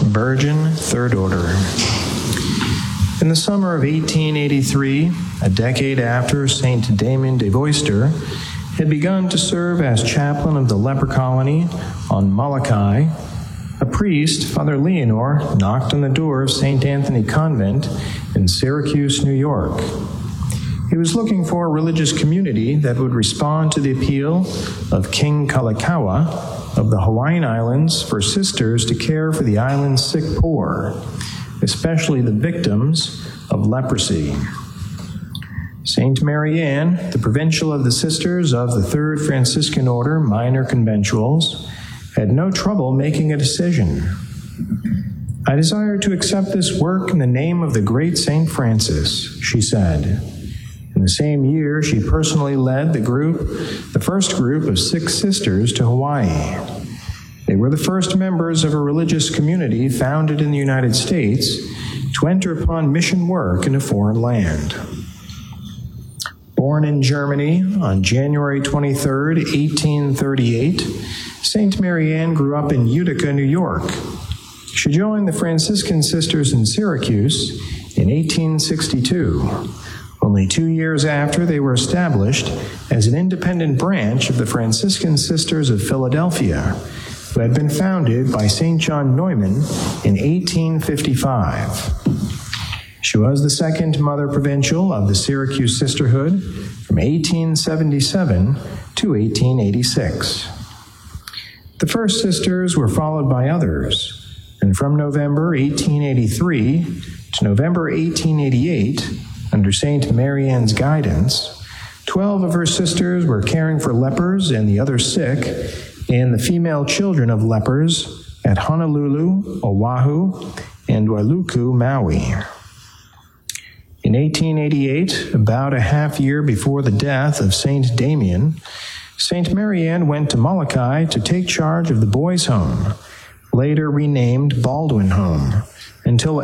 Virgin, Third Order. In the summer of 1883, a decade after Saint Damien de Veuster had begun to serve as chaplain of the leper colony on Molokai, a priest, Father Leonor, knocked on the door of St. Anthony Convent in Syracuse, New York. He was looking for a religious community that would respond to the appeal of King Kalakaua of the Hawaiian Islands for sisters to care for the island's sick poor, especially the victims of leprosy. Saint Mary Ann, the provincial of the Sisters of the Third Franciscan Order Minor Conventuals, had no trouble making a decision. "I desire to accept this work in the name of the great Saint Francis," she said. In the same year, she personally led the first group of 6 sisters to Hawaii. They were the first members of a religious community founded in the United States to enter upon mission work in a foreign land. Born in Germany on January 23, 1838, St. Mary Ann grew up in Utica, New York. She joined the Franciscan Sisters in Syracuse in 1862, only 2 years after they were established as an independent branch of the Franciscan Sisters of Philadelphia, who had been founded by St. John Neumann in 1855. She was the second Mother Provincial of the Syracuse Sisterhood from 1877 to 1886. The first sisters were followed by others, and from November 1883 to November 1888, under St. Mary Ann's guidance, 12 of her sisters were caring for lepers and the other sick and the female children of lepers at Honolulu, Oahu, and Wailuku, Maui. In 1888, about a half year before the death of St. Damien, St. Mary Ann went to Molokai to take charge of the boys' home, later renamed Baldwin Home, until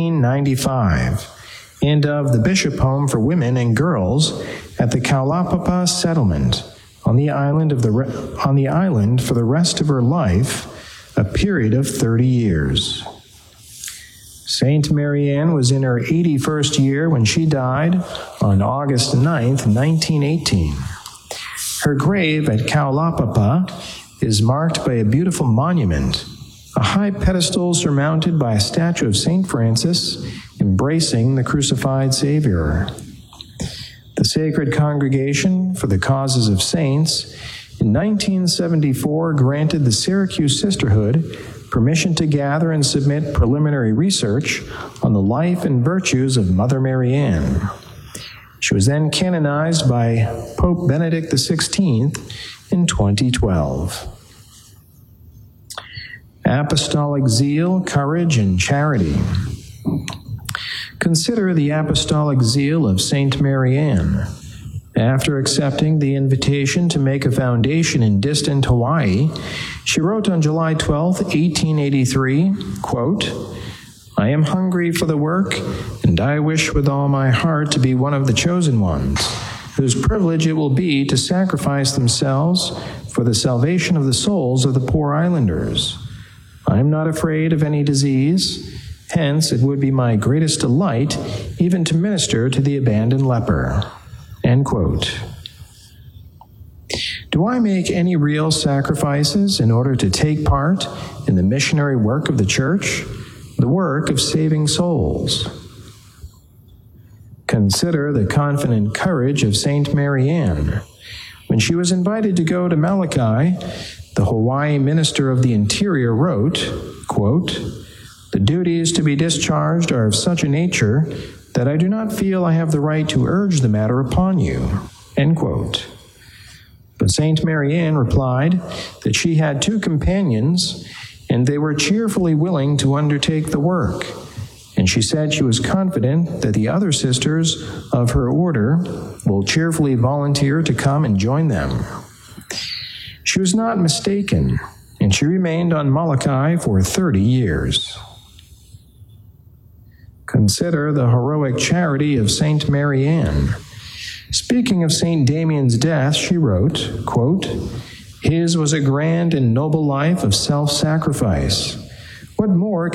1895, and of the Bishop Home for Women and Girls at the Kaulapapa Settlement on the island for the rest of her life, a period of 30 years. St. Mary Ann was in her 81st year when she died on August 9, 1918. Her grave at Kaulapapa is marked by a beautiful monument, a high pedestal surmounted by a statue of St. Francis embracing the crucified Savior. The Sacred Congregation for the Causes of Saints in 1974 granted the Syracuse Sisterhood permission to gather and submit preliminary research on the life and virtues of Mother Mary Ann. She was then canonized by Pope Benedict XVI in 2012. Apostolic zeal, courage, and charity. Consider the apostolic zeal of St. Mary Ann. After accepting the invitation to make a foundation in distant Hawaii, she wrote on July 12, 1883, quote, "I am hungry for the work, and I wish with all my heart to be one of the chosen ones, whose privilege it will be to sacrifice themselves for the salvation of the souls of the poor islanders. I am not afraid of any disease, hence it would be my greatest delight even to minister to the abandoned leper." End quote. Do I make any real sacrifices in order to take part in the missionary work of the Church, the work of saving souls? Consider the confident courage of St. Mary Ann. When she was invited to go to Molokai, the Hawaii Minister of the Interior wrote, quote, "The duties to be discharged are of such a nature that I do not feel I have the right to urge the matter upon you." End quote. But St. Mary Ann replied that she had 2 companions and they were cheerfully willing to undertake the work. And she said she was confident that the other sisters of her order will cheerfully volunteer to come and join them. She was not mistaken, and she remained on Molokai for 30 years. Consider the heroic charity of St. Mary Ann. Speaking of St. Damien's death, she wrote, quote, "His was a grand and noble life of self-sacrifice. What more